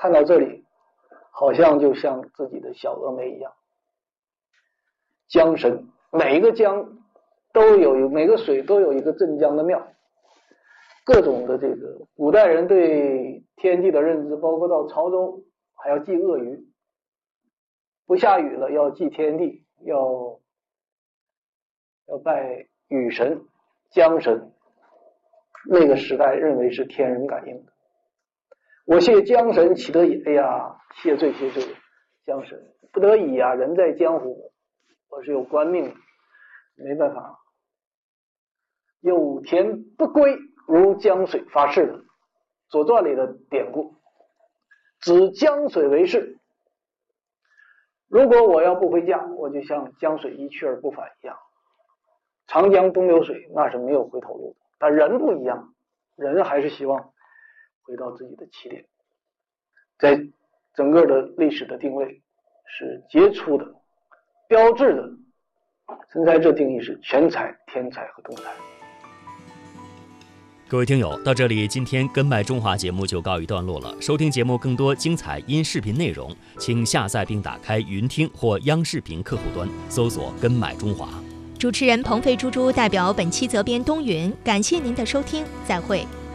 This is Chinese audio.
看到这里，好像就像自己的小峨眉一样。江神，每一个江都有，每个水都有一个镇江的庙。各种的这个古代人对天地的认知，包括到潮州还要祭鳄鱼，不下雨了要祭天地，要拜雨神、江神。那个时代认为是天人感应的。我谢江神岂得已？哎呀，谢罪谢罪，江神不得已啊，人在江湖，我是有官命的，没办法。有田不归，如江水发誓的，《左传》里的典故，指江水为誓。如果我要不回家，我就像江水一去而不返一样。长江东流水，那是没有回头路的。但人不一样，人还是希望回到自己的起点。在整个的历史的定位是杰出的、标志的。身材这定义是全才、天才和通才。 各位听友，到这里今天根脉中华节目就告一段落了。收听节目更多精彩音视频内容，请下载并打开云听或央视频客户端，搜索根脉中华。 主持人鹏飞猪猪代表本期责编东云，感谢您的收听，再会。